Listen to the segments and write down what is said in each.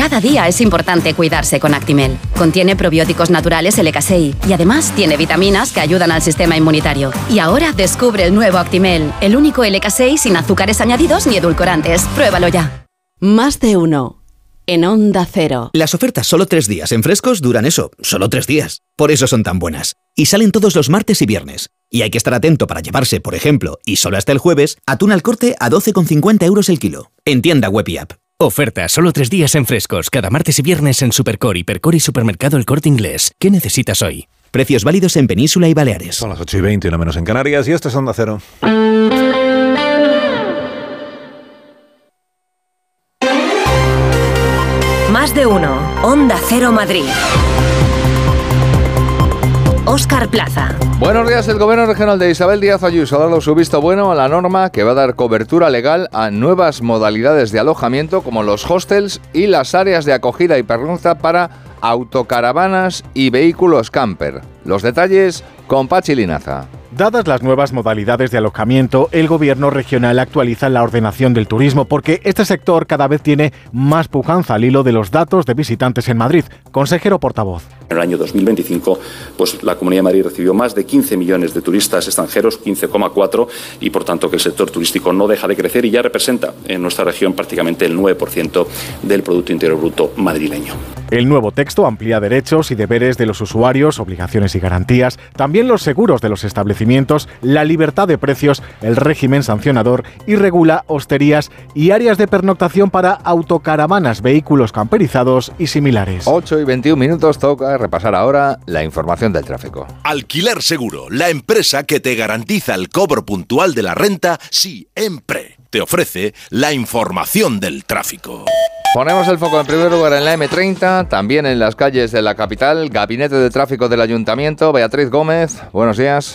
Cada día es importante cuidarse con Actimel. Contiene probióticos naturales LK6 y además tiene vitaminas que ayudan al sistema inmunitario. Y ahora descubre el nuevo Actimel, el único LK6 sin azúcares añadidos ni edulcorantes. Pruébalo ya. Más de uno. En Onda Cero. Las ofertas solo 3 días en Frescos duran eso, solo 3 días. Por eso son tan buenas. Y salen todos los martes y viernes. Y hay que estar atento para llevarse, por ejemplo, y solo hasta el jueves, atún al corte a 12,50 € el kilo. En tienda web y app. Oferta solo 3 días en Frescos, cada martes y viernes en Supercore, Hipercore y Supermercado El Corte Inglés. ¿Qué necesitas hoy? Precios válidos en Península y Baleares. Son las 8:20, una menos en Canarias, y esto es Onda Cero. Más de uno. Onda Cero Madrid. Óscar Plaza. Buenos días. El Gobierno Regional de Isabel Díaz Ayuso ha dado su visto bueno a la norma que va a dar cobertura legal a nuevas modalidades de alojamiento como los hostels y las áreas de acogida y pernocta para autocaravanas y vehículos camper. Los detalles con Pachi Linaza. Dadas las nuevas modalidades de alojamiento, el Gobierno regional actualiza la ordenación del turismo porque este sector cada vez tiene más pujanza al hilo de los datos de visitantes en Madrid. Consejero portavoz. En el año 2025, pues la Comunidad de Madrid recibió más de 15 millones de turistas extranjeros, 15,4, y por tanto que el sector turístico no deja de crecer y ya representa en nuestra región prácticamente el 9% del Producto Interior Bruto madrileño. El nuevo texto amplía derechos y deberes de los usuarios, obligaciones y garantías, también los seguros de los establecimientos, la libertad de precios, el régimen sancionador y regula hosterías y áreas de pernoctación para autocaravanas, vehículos camperizados y similares. 8:21, toca repasar ahora la información del tráfico. Alquiler Seguro, la empresa que te garantiza el cobro puntual de la renta siempre. Te ofrece la información del tráfico. Ponemos el foco en primer lugar en la M30, también en las calles de la capital. Gabinete de Tráfico del Ayuntamiento, Beatriz Gómez, buenos días.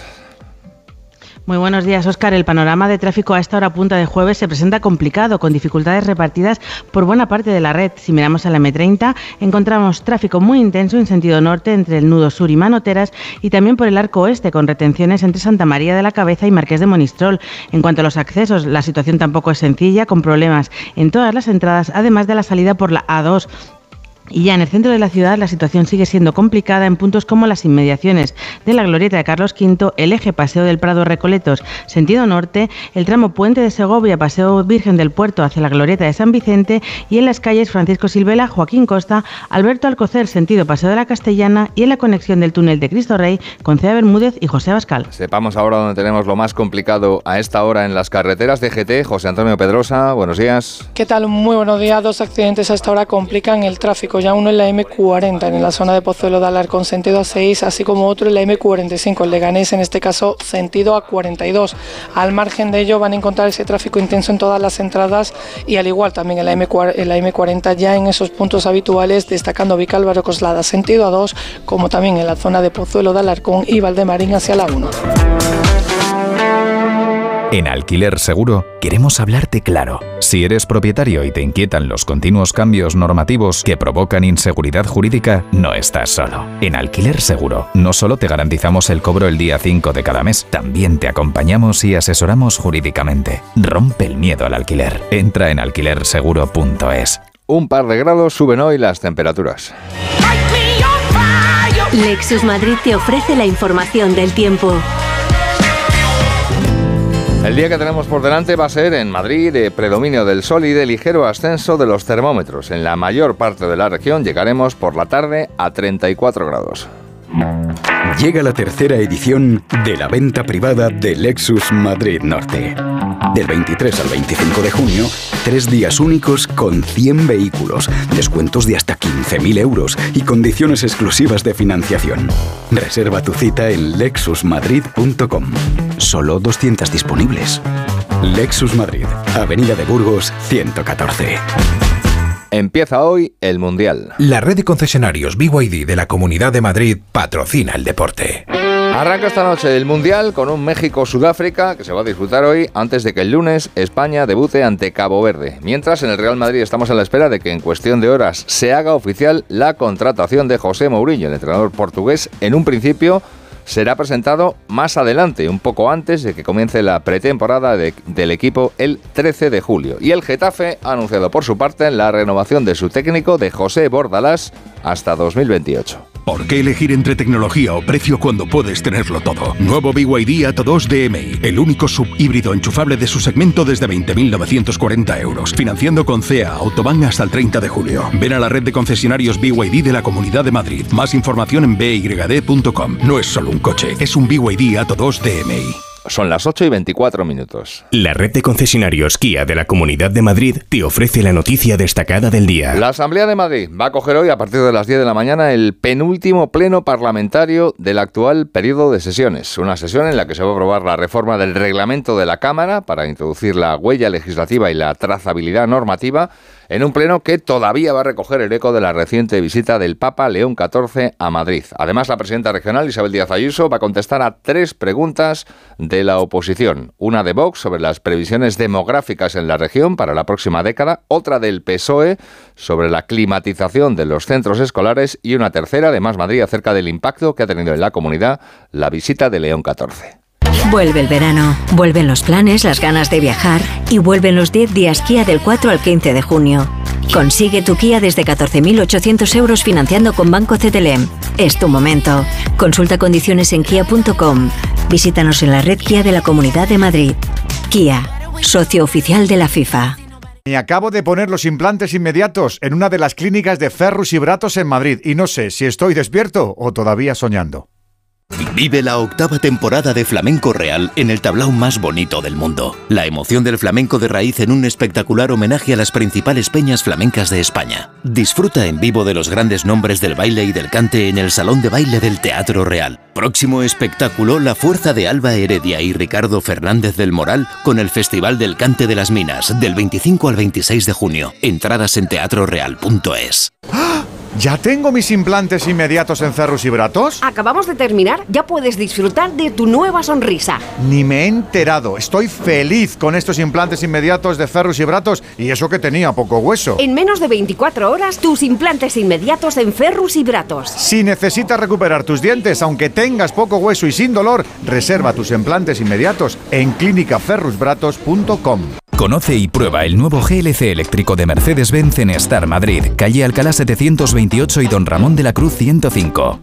Muy buenos días, Óscar. El panorama de tráfico a esta hora punta de jueves se presenta complicado, con dificultades repartidas por buena parte de la red. Si miramos a la M30, encontramos tráfico muy intenso en sentido norte entre el nudo sur y Manoteras y también por el arco oeste, con retenciones entre Santa María de la Cabeza y Marqués de Monistrol. En cuanto a los accesos, la situación tampoco es sencilla, con problemas en todas las entradas, además de la salida por la A2. Y ya en el centro de la ciudad la situación sigue siendo complicada en puntos como las inmediaciones de la Glorieta de Carlos V, el eje Paseo del Prado Recoletos, sentido norte, el tramo Puente de Segovia, Paseo Virgen del Puerto hacia la Glorieta de San Vicente y en las calles Francisco Silvela, Joaquín Costa, Alberto Alcocer, sentido Paseo de la Castellana y en la conexión del túnel de Cristo Rey con Cea Bermúdez y José Abascal. Sepamos ahora dónde tenemos lo más complicado a esta hora en las carreteras de GT. José Antonio Pedrosa, buenos días. ¿Qué tal? Muy buenos días. 2 accidentes a esta hora complican el tráfico. Ya uno en la M40, en la zona de Pozuelo de Alarcón, sentido A6, así como otro en la M45, el Leganés, en este caso, sentido A42. Al margen de ello van a encontrar ese tráfico intenso en todas las entradas y al igual también en la M40, ya en esos puntos habituales, destacando Vicálvaro Coslada, sentido A2, como también en la zona de Pozuelo de Alarcón y Valdemarín hacia la 1. En Alquiler Seguro queremos hablarte claro. Si eres propietario y te inquietan los continuos cambios normativos que provocan inseguridad jurídica, no estás solo. En Alquiler Seguro no solo te garantizamos el cobro el día 5 de cada mes, también te acompañamos y asesoramos jurídicamente. Rompe el miedo al alquiler. Entra en alquilerseguro.es. Un par de grados suben hoy las temperaturas. Lexus Madrid te ofrece la información del tiempo. El día que tenemos por delante va a ser en Madrid de predominio del sol y de ligero ascenso de los termómetros. En la mayor parte de la región llegaremos por la tarde a 34 grados. Llega la tercera edición de la venta privada de Lexus Madrid Norte. Del 23 al 25 de junio, 3 días únicos con 100 vehículos, descuentos de hasta 15.000 euros y condiciones exclusivas de financiación. Reserva tu cita en lexusmadrid.com. Solo 200 disponibles. Lexus Madrid, Avenida de Burgos, 114. Empieza hoy el Mundial. La red de concesionarios BYD de la Comunidad de Madrid patrocina el deporte. Arranca esta noche el Mundial con un México-Sudáfrica que se va a disputar hoy antes de que el lunes España debute ante Cabo Verde. Mientras en el Real Madrid estamos a la espera de que en cuestión de horas se haga oficial la contratación de José Mourinho, el entrenador portugués. En un principio será presentado más adelante, un poco antes de que comience la pretemporada del equipo el 13 de julio. Y el Getafe ha anunciado por su parte la renovación de su técnico, de José Bordalás, hasta 2028. ¿Por qué elegir entre tecnología o precio cuando puedes tenerlo todo? Nuevo BYD Atto 2 DMI, el único subhíbrido enchufable de su segmento desde 20.940 euros. Financiando con CEA Autobahn hasta el 30 de julio. Ven a la red de concesionarios BYD de la Comunidad de Madrid. Más información en byd.com. No es solo un coche, es un BYD Atto 2 DMI. Son las 8:24. La red de concesionarios Kia de la Comunidad de Madrid te ofrece la noticia destacada del día. La Asamblea de Madrid va a acoger hoy, a partir de las 10 de la mañana, el penúltimo pleno parlamentario del actual periodo de sesiones. Una sesión en la que se va a aprobar la reforma del reglamento de la Cámara para introducir la huella legislativa y la trazabilidad normativa, en un pleno que todavía va a recoger el eco de la reciente visita del Papa León XIV a Madrid. Además, la presidenta regional, Isabel Díaz Ayuso, va a contestar a 3 preguntas de la oposición. Una de Vox sobre las previsiones demográficas en la región para la próxima década, otra del PSOE sobre la climatización de los centros escolares y una tercera de Más Madrid acerca del impacto que ha tenido en la comunidad la visita de León XIV. Vuelve el verano, vuelven los planes, las ganas de viajar y vuelven los 10 días Kia del 4 al 15 de junio. Consigue tu Kia desde 14.800 euros financiando con Banco CTLM. Es tu momento. Consulta condiciones en kia.com. Visítanos en la red Kia de la Comunidad de Madrid. Kia, socio oficial de la FIFA. Me acabo de poner los implantes inmediatos en una de las clínicas de Ferrus y Bratos en Madrid y no sé si estoy despierto o todavía soñando. Vive la 8ª temporada de Flamenco Real en el tablao más bonito del mundo. La emoción del flamenco de raíz en un espectacular homenaje a las principales peñas flamencas de España. Disfruta en vivo de los grandes nombres del baile y del cante en el Salón de Baile del Teatro Real. Próximo espectáculo, la fuerza de Alba Heredia y Ricardo Fernández del Moral con el Festival del Cante de las Minas, del 25 al 26 de junio. Entradas en teatroreal.es. ¿Ya tengo mis implantes inmediatos en Ferrus y Bratos? Acabamos de terminar, ya puedes disfrutar de tu nueva sonrisa. Ni me he enterado, estoy feliz con estos implantes inmediatos de Ferrus y Bratos y eso que tenía poco hueso. En menos de 24 horas, tus implantes inmediatos en Ferrus y Bratos. Si necesitas recuperar tus dientes, aunque tengas poco hueso y sin dolor, reserva tus implantes inmediatos en clínicaferrusbratos.com. Conoce y prueba el nuevo GLC eléctrico de Mercedes-Benz en Star Madrid, calle Alcalá 728 y Don Ramón de la Cruz 105,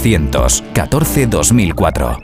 914-2004.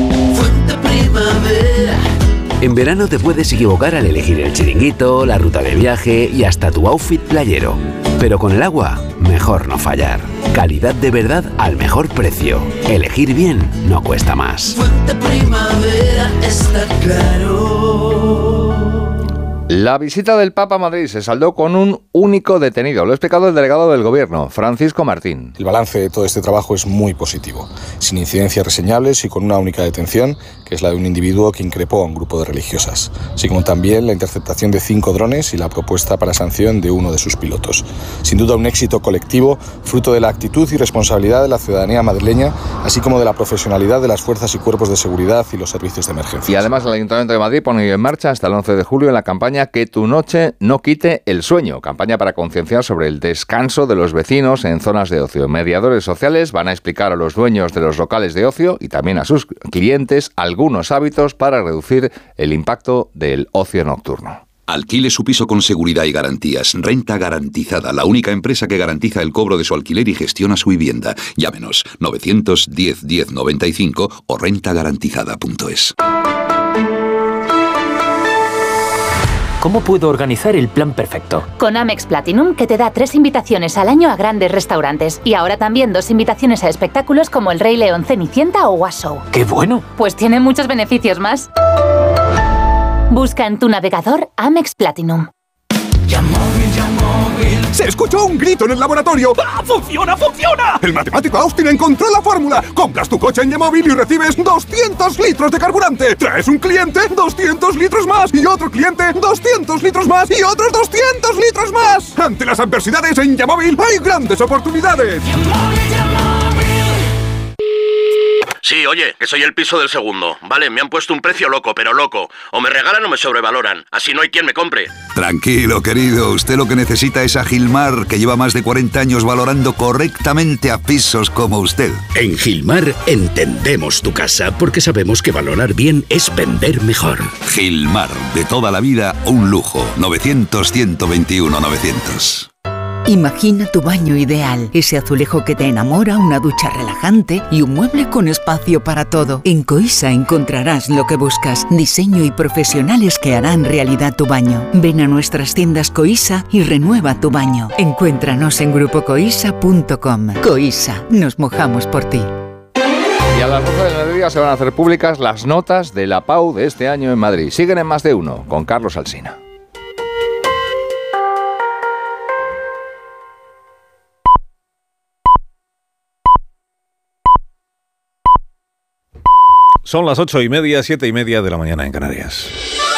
En verano te puedes equivocar al elegir el chiringuito, la ruta de viaje y hasta tu outfit playero. Pero con el agua, mejor no fallar. Calidad de verdad al mejor precio. Elegir bien no cuesta más. Fuente Primavera está claro. La visita del Papa a Madrid se saldó con un único detenido. Lo ha explicado el delegado del Gobierno, Francisco Martín. El balance de todo este trabajo es muy positivo, sin incidencias reseñables y con una única detención, que es la de un individuo que increpó a un grupo de religiosas, así como también la interceptación de 5 drones y la propuesta para sanción de uno de sus pilotos. Sin duda un éxito colectivo, fruto de la actitud y responsabilidad de la ciudadanía madrileña, así como de la profesionalidad de las fuerzas y cuerpos de seguridad y los servicios de emergencia. Y además el Ayuntamiento de Madrid pone en marcha hasta el 11 de julio la campaña Que tu noche no quite el sueño, campaña para concienciar sobre el descanso de los vecinos en zonas de ocio. Mediadores sociales van a explicar a los dueños de los locales de ocio y también a sus clientes algunos hábitos para reducir el impacto del ocio nocturno. Alquile su piso con seguridad y garantías. Renta Garantizada, la única empresa que garantiza el cobro de su alquiler y gestiona su vivienda. Llámenos 910 10 95 o rentagarantizada.es. ¿Cómo puedo organizar el plan perfecto? Con Amex Platinum, que te da 3 invitaciones al año a grandes restaurantes. Y ahora también 2 invitaciones a espectáculos como El Rey León, Cenicienta o Was Show. ¡Qué bueno! Pues tiene muchos beneficios más. Busca en tu navegador Amex Platinum. ¡Se escuchó un grito en el laboratorio! ¡Ah, funciona, funciona! El matemático Austin encontró la fórmula. Compras tu coche en Yamóvil y recibes 200 litros de carburante. Traes un cliente, 200 litros más. Y otro cliente, 200 litros más. Y otros 200 litros más. Ante las adversidades en Yamóvil hay grandes oportunidades. Sí, oye, que soy el piso del segundo. Vale, me han puesto un precio loco, pero loco. O me regalan o me sobrevaloran. Así no hay quien me compre. Tranquilo, querido. Usted lo que necesita es a Gilmar, que lleva más de 40 años valorando correctamente a pisos como usted. En Gilmar entendemos tu casa porque sabemos que valorar bien es vender mejor. Gilmar, de toda la vida, un lujo. 900-121-900. Imagina tu baño ideal, ese azulejo que te enamora, una ducha relajante y un mueble con espacio para todo. En Coisa encontrarás lo que buscas, diseño y profesionales que harán realidad tu baño. Ven a nuestras tiendas Coisa y renueva tu baño. Encuéntranos en grupocoisa.com. Coisa, nos mojamos por ti. Y a las 12 del mediodía se van a hacer públicas las notas de la PAU de este año en Madrid. Siguen en Más de Uno con Carlos Alsina. Son las 8:30, 7:30 de la mañana en Canarias.